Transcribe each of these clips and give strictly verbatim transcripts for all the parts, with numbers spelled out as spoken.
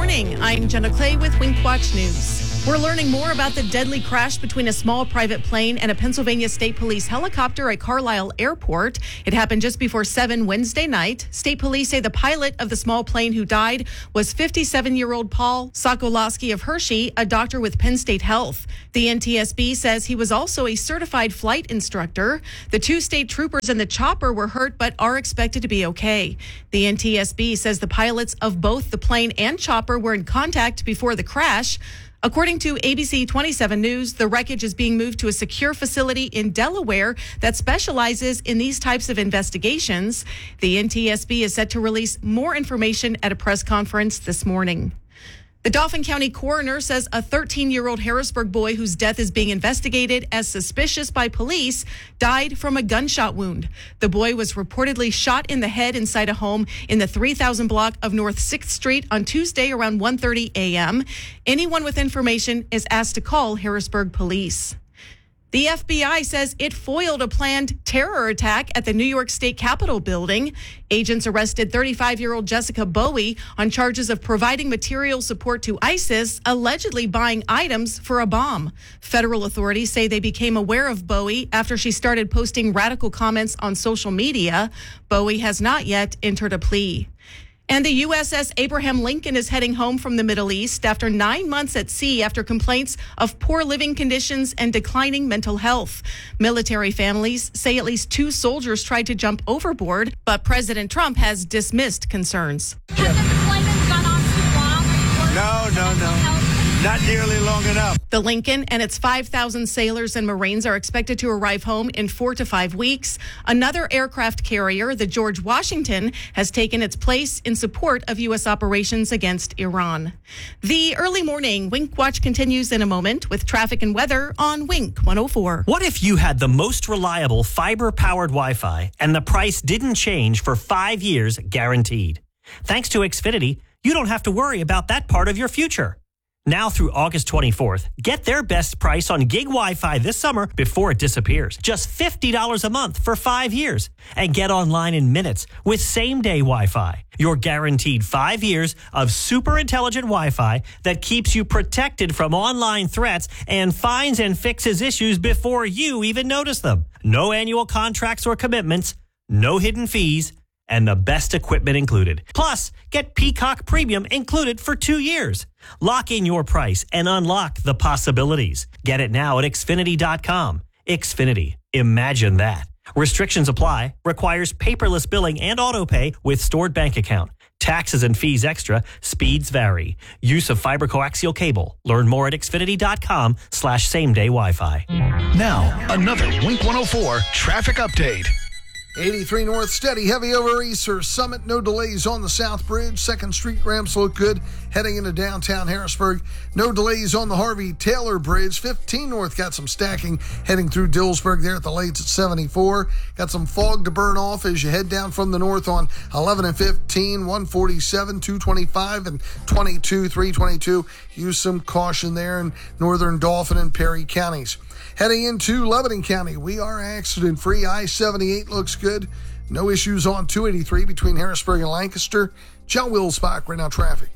morning. I'm Jenna Clay with Wink Watch News. We're learning more about the deadly crash between a small private plane and a Pennsylvania State Police helicopter at Carlisle Airport. It happened just before seven Wednesday night. State Police say the pilot of the small plane who died was fifty-seven-year-old Paul Sokolowski of Hershey, a doctor with Penn State Health. The N T S B says he was also a certified flight instructor. The two state troopers and the chopper were hurt but are expected to be okay. The N T S B says the pilots of both the plane and chopper were in contact before the crash. According to A B C twenty-seven News, the wreckage is being moved to a secure facility in Delaware that specializes in these types of investigations. The N T S B is set to release more information at a press conference this morning. The Dauphin County coroner says a thirteen-year-old Harrisburg boy whose death is being investigated as suspicious by police died from a gunshot wound. The boy was reportedly shot in the head inside a home in the three thousand block of North sixth Street on Tuesday around one thirty a.m. Anyone with information is asked to call Harrisburg Police. The F B I says it foiled a planned terror attack at the New York State Capitol building. Agents arrested thirty-five-year-old Jessica Bowie on charges of providing material support to ISIS, allegedly buying items for a bomb. Federal authorities say they became aware of Bowie after she started posting radical comments on social media. Bowie has not yet entered a plea. And the U S S Abraham Lincoln is heading home from the Middle East after nine months at sea after complaints of poor living conditions and declining mental health. Military families say at least two soldiers tried to jump overboard, but President Trump has dismissed concerns. Has the deployment gone on too long? No, no, no. Not nearly long enough. The Lincoln and its five thousand sailors and Marines are expected to arrive home in four to five weeks. Another aircraft carrier, the George Washington, has taken its place in support of U S operations against Iran. The early morning Wink Watch continues in a moment with traffic and weather on Wink one oh four. What if you had the most reliable fiber-powered Wi-Fi and the price didn't change for five years guaranteed? Thanks to Xfinity, you don't have to worry about that part of your future. Now through August twenty-fourth, get their best price on gig Wi-Fi this summer before it disappears. Just fifty dollars a month for five years. And get online in minutes with same-day Wi-Fi. Your guaranteed five years of super intelligent Wi-Fi that keeps you protected from online threats and finds and fixes issues before you even notice them. No annual contracts or commitments, no hidden fees, and the best equipment included. Plus, get Peacock Premium included for two years. Lock in your price and unlock the possibilities. Get it now at Xfinity dot com. Xfinity. Imagine that. Restrictions apply. Requires paperless billing and auto pay with stored bank account. Taxes and fees extra. Speeds vary. Use of fiber coaxial cable. Learn more at Xfinity dot com slash same day Wi-Fi. Now, another Wink one oh four traffic update. eighty-three North steady, heavy over Easter Summit. No delays on the South Bridge. second Street ramps look good heading into downtown Harrisburg. No delays on the Harvey Taylor Bridge. fifteen North got some stacking heading through Dillsburg there at the Lates at seventy-four. Got some fog to burn off as you head down from the north on eleven and fifteen, one forty-seven, two twenty-five, and twenty-two, three twenty-two. Use some caution there in northern Dauphin and Perry counties. Heading into Lebanon County, we are accident-free. I seventy-eight looks good. No issues on two eighty-three between Harrisburg and Lancaster. John Wilsbach, right now traffic.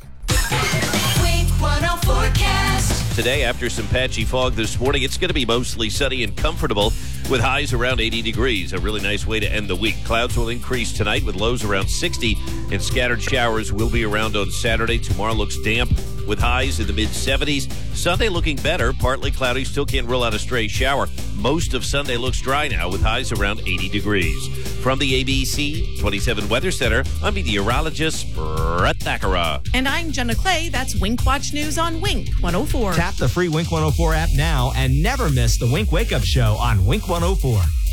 Wink one oh forecast. Today, after some patchy fog this morning, it's going to be mostly sunny and comfortable with highs around eighty degrees. A really nice way to end the week. Clouds will increase tonight with lows around sixty, and scattered showers will be around on Saturday. Tomorrow looks damp with highs in the mid seventies. Sunday looking better, partly cloudy, still can't rule out a stray shower. Most of Sunday looks dry now with highs around eighty degrees. From the A B C twenty-seven Weather Center, I'm meteorologist Brett Thakara. And I'm Jenna Clay. That's Wink Watch News on Wink one oh four. Tap the free Wink one oh four app now and never miss the Wink Wake Up Show on Wink one oh four.